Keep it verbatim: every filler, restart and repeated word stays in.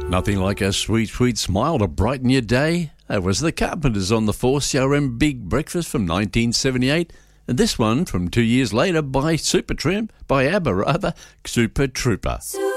Nothing like a sweet, sweet smile to brighten your day. That was the Carpenters on the four C R M Big Breakfast from nineteen seventy-eight. And this one from two years later by Super Tramp, by ABBA rather, Super Trooper. Super